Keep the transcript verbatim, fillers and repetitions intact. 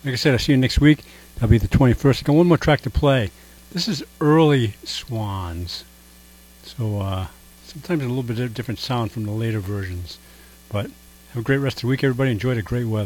Like I said, I'll see you next week. That'll be the twenty-first. I got one more track to play. This is Early Swans. So uh, sometimes a little bit of different sound from the later versions. But have a great rest of the week, everybody. Enjoy the great weather.